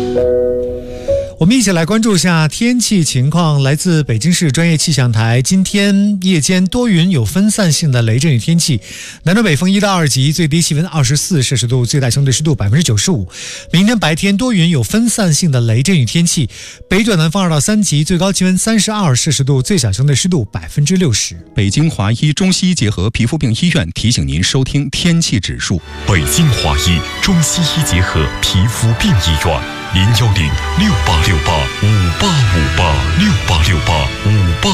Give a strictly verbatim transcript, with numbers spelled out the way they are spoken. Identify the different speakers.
Speaker 1: 我们一起来关注一下天气情况。来自北京市专业气象台，今天夜间多云有分散性的雷阵雨天气，南转北风一到二级，最低气温二十四摄氏度，最大相对湿度百分之九十五。明天白天多云有分散性的雷阵雨天气，北转南风二到三级，最高气温三十二摄氏度，最小相对湿度百分之六十。
Speaker 2: 北京华医中西医结合皮肤病医院提醒您收听天气指数。
Speaker 3: 北京华医中西医结合皮肤病医院。零幺零六八六八五八五八六八六八五八。